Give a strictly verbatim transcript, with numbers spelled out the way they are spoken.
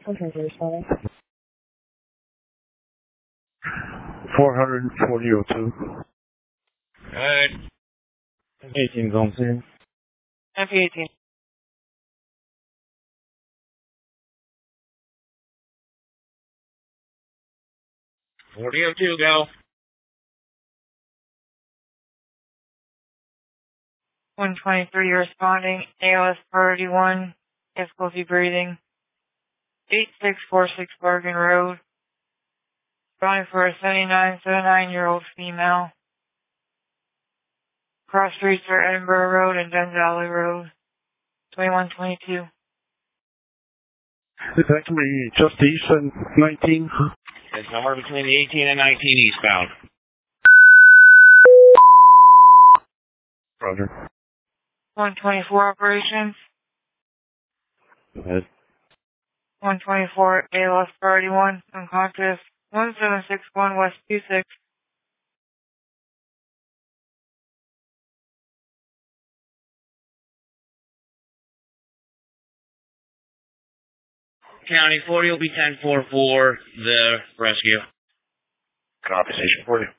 Which one is responding? four forty oh two. Alright. eighteen going in. M P eighteen. forty oh two, go. one twenty-three responding. A L S priority one. Difficulty breathing. eight six four six Bergen Road. Responding for a seventy-nine, seventy-nine-year-old female. Cross streets are Edinburgh Road and Duns Alley Road. twenty-one twenty-two. It's actually just east and nineteen. It's somewhere between the eighteen and nineteen eastbound. Roger. one twenty-four operations. Go ahead. one twenty-four A L S priority one. Unconscious. one seven six one West two six. County forty will be ten four four, the rescue. Copy, station forty.